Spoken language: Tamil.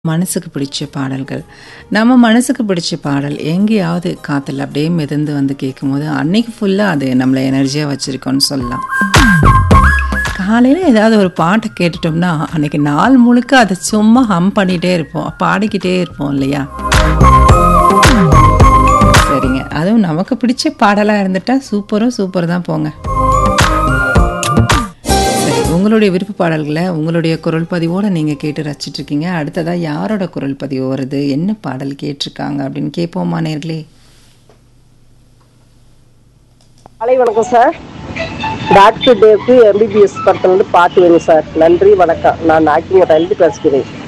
மனசுக்கு பிடிச்ச பாடல்கள். நம்ம மனசுக்கு பிடிச்ச பாடல் எங்கேயாவது காத்துல அப்படியே மிதந்து வந்து கேட்கும்போது, அன்னைக்கு ஃபுல்லா அது நம்மள எனர்ஜியா வச்சிருக்கோன்னு சொல்லலாம். காலையில ஏதாவது ஒரு பாட்ட கேட்டுட்டோம்னா, அன்னைக்கு நாள் முழுக்க அத சும்மா ஹம் பண்ணிட்டே இருப்போம். பாடிக்கிட்டே இருப்போம் இல்லையா? சரிங்க. அதுவும் நமக்கு பிடிச்ச பாடலா இருந்துட்டா சூப்பர் தான் போங்க. சரி, உங்களுடைய விருப்ப பாடல்களை உங்களுடைய குரல் பதிவோட நீங்க கேட்டு ரசிச்சிட்டு இருக்கீங்க. அடுத்ததா யாரோட குரல் பதிவு வருது, என்ன பாடல் கேட்டிருக்காங்க அப்படின்னு கேட்போமா நேர்களே? காலை வணக்கம் சார். டாக்டர் டேக்கு எம்பிபிஎஸ் படத்துல இருந்து பாட்டு வேணும் சார். நன்றி, வணக்கம். நான் நாக்கிங்கோட எழுதி பேசுகிறேன்.